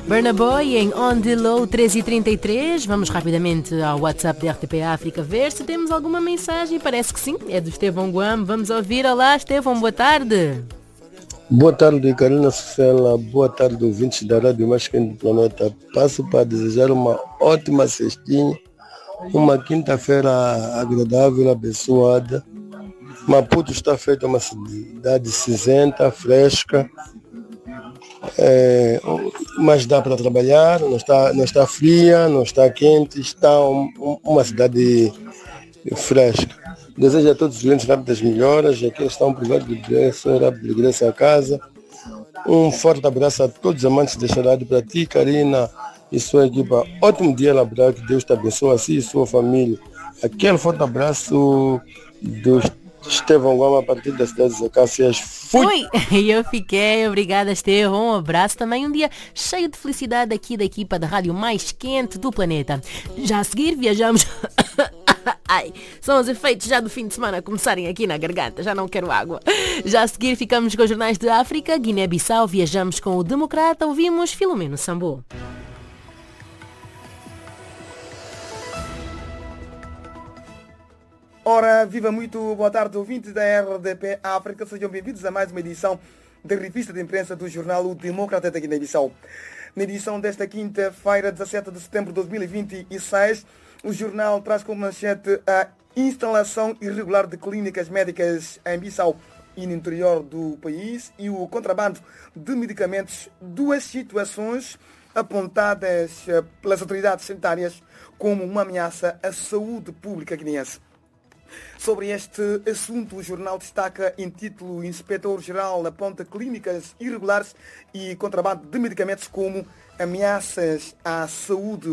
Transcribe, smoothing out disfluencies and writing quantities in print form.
Burna Boy em On The Low 13h33. Vamos rapidamente ao WhatsApp da RTP África ver se temos alguma mensagem. Parece que sim, é do Estevão Guam. Vamos ouvir. Olá, Estevão, boa tarde. Boa tarde, Carolina Sofela. Boa tarde, ouvintes da Rádio Mais Quente do Planeta. Passo para desejar uma ótima cestinha, uma quinta-feira agradável, abençoada. Maputo está feita uma cidade cinzenta, fresca, mas dá para trabalhar, não está fria, não está quente, está uma cidade fresca. Desejo a todos os clientes rápidas melhoras, aqui está um privado de regresso a casa. Um forte abraço a todos os amantes desta rádio, para ti, Karina, e sua equipa. Ótimo dia laboral, que Deus te abençoe, assim e sua família. Aquele forte abraço do Estevão Goma, a partir das cidades Acácias. Fui! Oi, eu fiquei. Obrigada, Estevão. Um abraço também. Um dia cheio de felicidade aqui da equipa da rádio mais quente do planeta. Já a seguir viajamos... Ai, são os efeitos já do fim de semana a começarem aqui na garganta, já não quero água. Já a seguir ficamos com os jornais de África, Guiné-Bissau, viajamos com o Democrata, ouvimos Filomeno Sambô. Ora, viva muito, boa tarde, ouvintes da RDP África, sejam bem-vindos a mais uma edição da revista de imprensa do jornal O Democrata da Guiné-Bissau. Na edição desta quinta-feira, 17 de setembro de 2026, o jornal traz como manchete a instalação irregular de clínicas médicas em Bissau e no interior do país e o contrabando de medicamentos, duas situações apontadas pelas autoridades sanitárias como uma ameaça à saúde pública guineense. Sobre este assunto, o jornal destaca em título: o Inspetor-Geral aponta clínicas irregulares e contrabando de medicamentos como ameaças à saúde